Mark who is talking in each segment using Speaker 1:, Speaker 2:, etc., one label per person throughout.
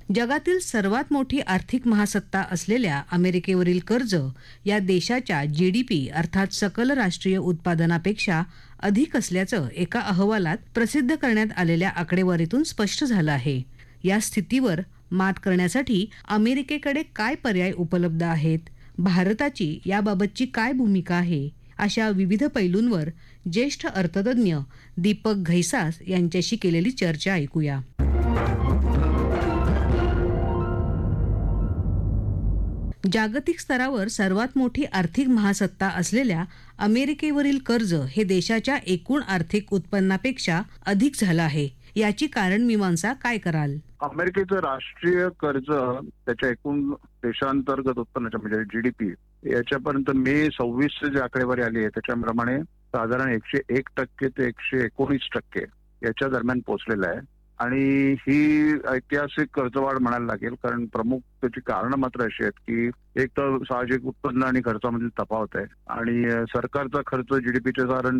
Speaker 1: जगातील सर्वात मोठी आर्थिक महासत्ता असलेल्या अमेरिकेवरील कर्ज या देशाच्या GDP अर्थात सकल राष्ट्रीय उत्पादनापेक्षा अधिक असल्याचं एका अहवालात प्रसिद्ध करण्यात आलेल्या आकडेवारीतून स्पष्ट झालं आहे. या स्थितीवर मात करण्यासाठी अमेरिकेकडे काय पर्याय उपलब्ध आहेत, भारताची याबाबतची काय भूमिका आहे, अशा विविध पैलूंवर ज्येष्ठ अर्थतज्ञ दीपक घैसास यांच्याशी केलेली चर्चा ऐकूया. जागतिक स्तरावर सर्वात मोठी आर्थिक महासत्ता असलेल्या अमेरिकेवरील कर्ज हे देशाच्या एकूण आर्थिक उत्पन्नापेक्षा अधिक झालं आहे. याची कारणमीमांसा काय कराल?
Speaker 2: अमेरिकेचं राष्ट्रीय कर्ज त्याच्या एकूण देशांतर्गत उत्पन्नाच्या म्हणजे GDP याच्यापर्यंत मे 26 जी आकडेवारी आली आहे त्याच्याप्रमाणे साधारण 101% ते 119% याच्या दरम्यान पोहोचलेलं आहे. आणि ही ऐतिहासिक कर्जवाढ म्हणायला लागेल, कारण प्रमुख त्याची कारणं मात्र अशी आहेत की एक तर साहजिक उत्पन्न आणि खर्चामधील तफावत आहे आणि सरकारचा खर्च GDPचे साधारण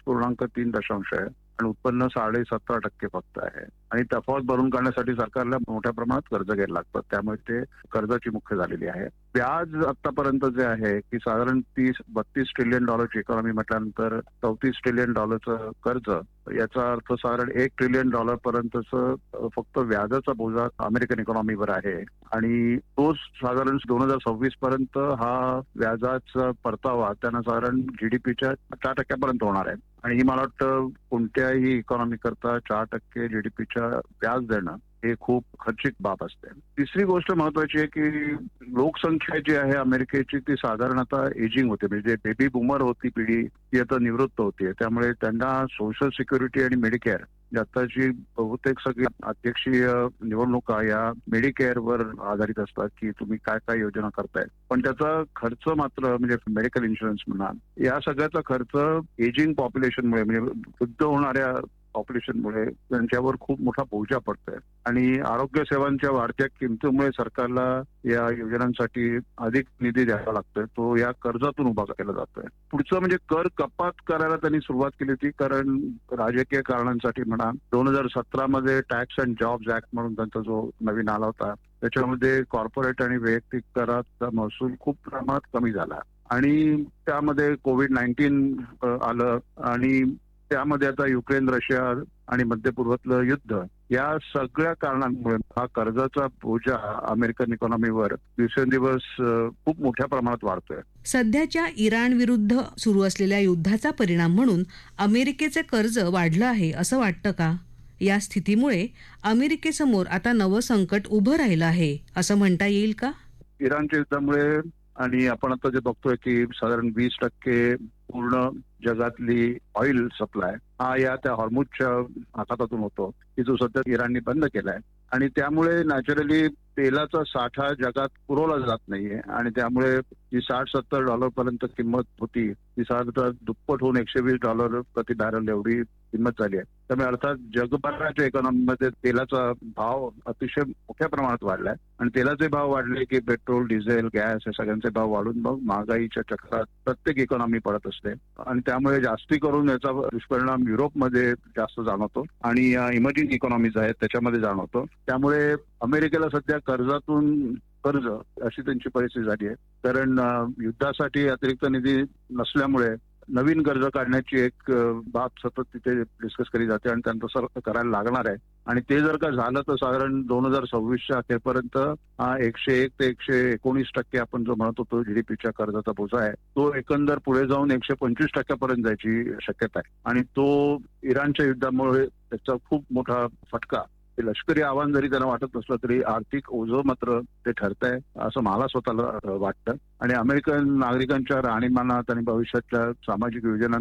Speaker 2: 23.3% आहे आणि उत्पन्न 17.5% फक्त आहे आणि तफावत भरून काढण्यासाठी सरकारला मोठ्या प्रमाणात कर्ज घ्यायला लागतं, त्यामुळे ते कर्जाची मुख्य झालेली आहे. व्याज आतापर्यंत जे आहे की साधारण 32 ट्रिलियन डॉलरची इकॉनॉमी म्हटल्यानंतर 34 ट्रिलियन डॉलरचं कर्ज, याचा अर्थ साधारण 1 ट्रिलियन डॉलर पर्यंतचं फक्त व्याजाचा बोजा अमेरिकन इकॉनॉमीवर आहे आणि तोच साधारण 2026 पर्यंत हा व्याजाचा परतावा त्यांना साधारण GDPच्या 4% होणार आहे. आणि ही मला वाटतं कोणत्याही इकॉनॉमी करता 4% GDPच्या व्याज देणं हे खूप खर्चिक बाब असते. तिसरी गोष्ट महत्वाची आहे की लोकसंख्या जी आहे अमेरिकेची ती साधारण आता एजिंग होते, म्हणजे बेबी बुमर होती पिढी ती आता निवृत्त होतीये, त्यामुळे त्यांना सोशल सिक्युरिटी आणि मेडिकेअर आताची बहुतेक सगळी अध्यक्षीय निवडणुका या मेडिकेअरवर आधारित असतात की तुम्ही काय काय योजना करताय, पण त्याचा खर्च मात्र म्हणजे मेडिकल इन्शुरन्स म्हणा या सगळ्याचा खर्च एजिंग पॉप्युलेशनमुळे म्हणजे वृद्ध होणाऱ्या पॉप्युलेशनमुळे त्यांच्यावर खूप मोठा बोजा पडतोय आणि आरोग्य सेवांच्या वाढत्या किमतीमुळे सरकारला या योजनांसाठी अधिक निधी द्यावा लागतोय, तो या कर्जातून उभा केला जातोय. पुढचं म्हणजे कर कपात करायला त्यांनी सुरुवात केली होती, कारण राजकीय कारणांसाठी म्हणा 2017 मध्ये टॅक्स अँड जॉब्स ऍक्ट म्हणून त्यांचा जो नवीन आला होता त्याच्यामध्ये कॉर्पोरेट आणि वैयक्तिक कराचा महसूल खूप प्रमाणात कमी झाला आणि त्यामध्ये COVID-19 आलं आणि त्यामध्ये आता युक्रेन, रशिया आणि मध्य पूर्वातलं युद्ध या सगळ्या कारणांमुळे हा कर्जाचा बोजा अमेरिकन इकॉनॉमीवर दिवसेंदिवस खूप मोठ्या प्रमाणात वाढतोय.
Speaker 1: सध्याच्या इराण विरुद्ध सुरू असलेल्या युद्धाचा परिणाम म्हणून अमेरिकेचे कर्ज वाढलं आहे असं वाटतं का? या स्थितीमुळे अमेरिकेसमोर आता नवं संकट उभं राहिलं आहे असं म्हणता येईल का?
Speaker 2: इराणच्या युद्धामुळे आणि आपण आता जे बघतोय की साधारण 20% पूर्ण जगातली ऑइल सप्लाय हा या त्या हॉर्मुझच्या आखातातून होतो की जो सध्या इराणने बंद केलाय आणि त्यामुळे नॅचरली तेलाचा साठा जगात पुरवला जात नाहीये आणि त्यामुळे जी $60-70 पर्यंत किंमत होती ती साधारण दुप्पट होऊन $120 प्रति बॅरल एवढी किंमत झाली आहे. त्यामुळे अर्थात जगभराच्या इकॉनॉमीमध्ये तेलाचा भाव अतिशय मोठ्या प्रमाणात वाढलाय आणि तेलाचे भाव वाढले की पेट्रोल, डिझेल, गॅस हे सगळ्यांचे भाव वाढून मग महागाईच्या चक्रात प्रत्येक इकॉनॉमी पडत असते आणि त्यामुळे जास्ती करून याचा दुष्परिणाम युरोपमध्ये जास्त जाणवतो आणि इमर्जिंग इकॉनॉमीज आहेत त्याच्यामध्ये जाणवतो. त्यामुळे अमेरिकेला सध्या कर्जातून कर्ज अशी त्यांची परिस्थिती झाली आहे, कारण युद्धासाठी अतिरिक्त निधी नसल्यामुळे नवीन कर्ज काढण्याची एक बाब सतत तिथे डिस्कस केली जाते आणि त्यांना तसं करायला लागणार आहे आणि ते जर का झालं तर साधारण 2026च्या अखेरपर्यंत हा 101 ते 119% आपण जो म्हणत होतो GDPच्या कर्जाचा बोजा आहे तो एकंदर पुढे जाऊन 125% पर्यंत जायची शक्यता आहे आणि तो इराणच्या युद्धामुळे त्याचा खूप मोठा फटका, लष्करी आव्हान जरी त्यांना वाटत नसलं तरी आर्थिक ओझं मात्र ते ठरतंय असं मला स्वतःला वाटतं आणि अमेरिकन नागरिकांच्या राहणीमानात आणि भविष्याच्या सामाजिक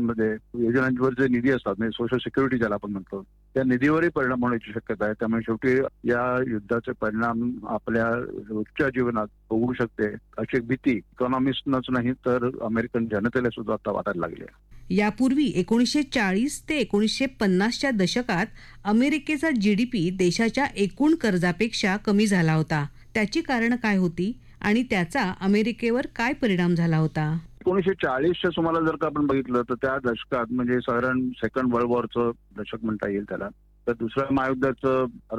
Speaker 2: योजनांवर जे निधी असतात म्हणजे सोशल सिक्युरिटी ज्याला आपण म्हणतो त्या निधीवरही परिणाम होण्याची शक्यता आहे. त्यामुळे शेवटी या युद्धाचे परिणाम आपल्या रोजच्या जीवनात होऊ शकते अशी भीती इकॉनॉमिस्टनाच नाही तर अमेरिकन जनतेला सुद्धा आता वाटायला लागली आहे.
Speaker 1: यापूर्वी 1940 ते 1950च्या दशकात अमेरिकेचा GDP देशाच्या एकूण कर्जापेक्षा कमी झाला होता. त्याची कारणं काय होती आणि त्याचा अमेरिकेवर काय परिणाम झाला होता?
Speaker 2: 1940च्या सुमाराला जर का आपण बघितलं तर त्या दशकात म्हणजे साधारण सेकंड वर्ल्ड वॉरचं दशक म्हणता येईल त्याला, तर दुसऱ्या महायुद्धाचं